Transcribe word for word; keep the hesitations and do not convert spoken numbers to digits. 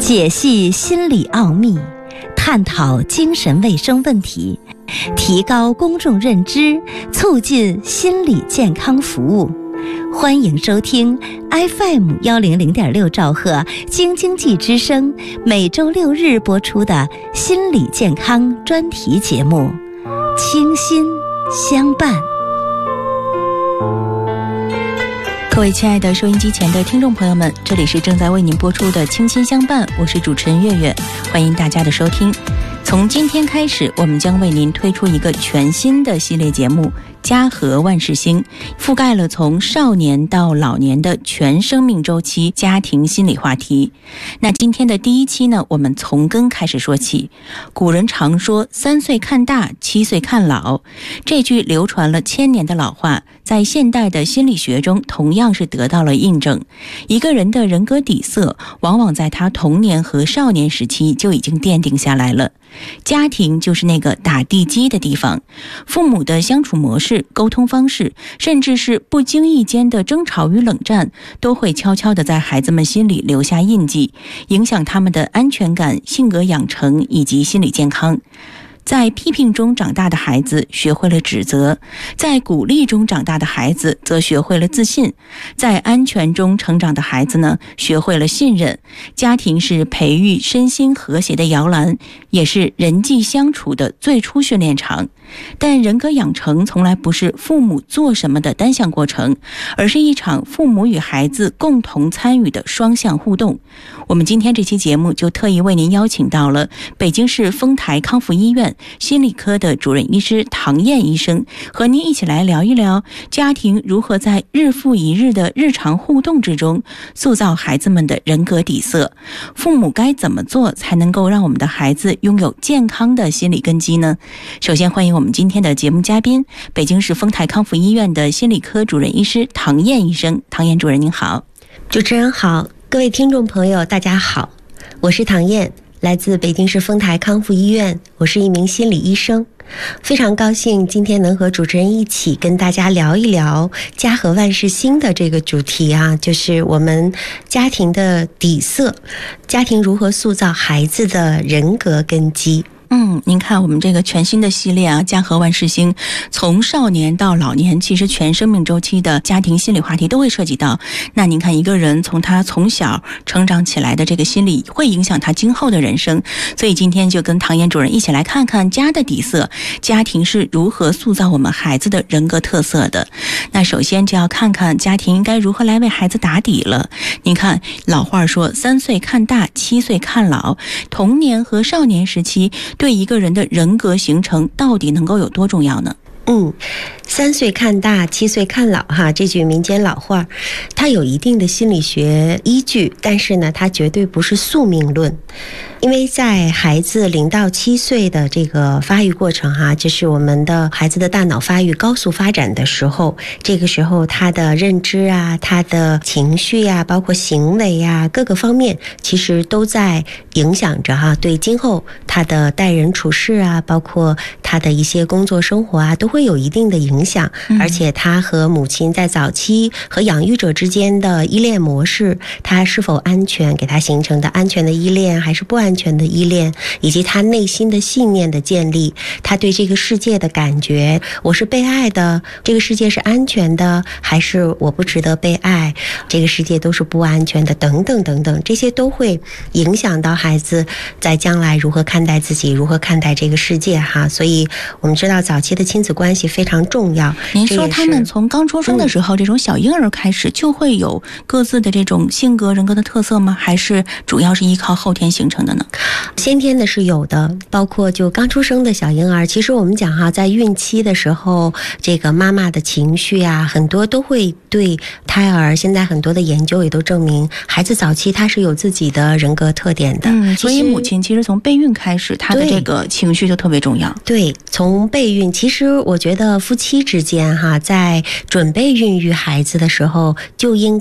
解析心理奥秘，探讨精神卫生问题，提高公众认知，促进心理健康服务。欢迎收听 F M 一零零点六兆赫京津冀之声每周六日播出的心理健康专题节目《清心相伴》。各位亲爱的收音机前的听众朋友们，这里是正在为您播出的《清心相伴》，我是主持人月月，欢迎大家的收听。从今天开始，我们将为您推出一个全新的系列节目家和万事兴，覆盖了从少年到老年的全生命周期家庭心理话题。那今天的第一期呢，我们从根开始说起。古人常说三岁看大，七岁看老，这句流传了千年的老话，在现代的心理学中同样是得到了印证。一个人的人格底色，往往在他童年和少年时期就已经奠定下来了。家庭就是那个打地基的地方，父母的相处模式、沟通方式，甚至是不经意间的争吵与冷战，都会悄悄地在孩子们心里留下印记，影响他们的安全感、性格养成以及心理健康。在批评中长大的孩子学会了指责，在鼓励中长大的孩子则学会了自信，在安全中成长的孩子呢，学会了信任。家庭是培育身心和谐的摇篮，也是人际相处的最初训练场。但人格养成从来不是父母做什么的单向过程，而是一场父母与孩子共同参与的双向互动。我们今天这期节目就特意为您邀请到了北京市丰台康复医院心理科的主任医师唐燕医生，和您一起来聊一聊家庭如何在日复一日的日常互动之中塑造孩子们的人格底色，父母该怎么做才能够让我们的孩子拥有健康的心理根基呢？首先欢迎我们今天的节目嘉宾，北京市丰台康复医院的心理科主任医师唐燕医生。唐燕主任您好。 主持人好，各位听众朋友大家好，我是唐燕，来自北京市丰台康复医院，我是一名心理医生。非常高兴今天能和主持人一起跟大家聊一聊家和万事兴的这个主题啊，就是我们家庭的底色，家庭如何塑造孩子的人格根基。 嗯，您看我们这个全新的系列啊，家和万事兴，从少年到老年，其实全生命周期的家庭心理话题都会涉及到。那您看一个人从他从小成长起来的这个心理，会影响他今后的人生。所以今天就跟唐燕主任一起来看看家的底色，家庭是如何塑造我们孩子的人格特色的。那首先就要看看家庭应该如何来为孩子打底了。您看老话说三岁看大，七岁看老，童年和少年时期对一个人的人格形成到底能够有多重要呢？ 嗯，三岁看大，七岁看老哈，这句民间老话，它有一定的心理学依据，但是呢，它绝对不是宿命论。因为在孩子零到七岁的这个发育过程哈，这是我们的孩子的大脑发育高速发展的时候，这个时候他的认知啊，他的情绪啊，包括行为啊，各个方面其实都在影响着哈，对今后他的待人处事啊，包括他的一些工作生活啊，都会有一定的影响。而且他和母亲在早期和养育者之间的依恋模式，他是否安全，给他形成的安全的依恋还是不安全的依恋，以及他内心的信念的建立，他对这个世界的感觉，我是被爱的，这个世界是安全的，还是我不值得被爱，这个世界都是不安全的，等等等等，这些都会影响到孩子在将来如何看待自己，如何看待这个世界哈。所以我们知道早期的亲子关系非常重要。 您说他们从刚出生的时候、嗯、这种小婴儿开始就会有各自的这种性格人格的特色吗？还是主要是依靠后天形成的呢？ 先天的是有的，包括就刚出生的小婴儿，其实我们讲哈，在孕期的时候，这个妈妈的情绪啊，很多都会对胎儿，现在很多的研究也都证明，孩子早期他是有自己的人格特点的。 嗯，所以母亲其实从备孕开始，她的这个情绪就特别重要。 对，从备孕，其实我觉得夫妻之间哈，在准备孕育孩子的时候，就应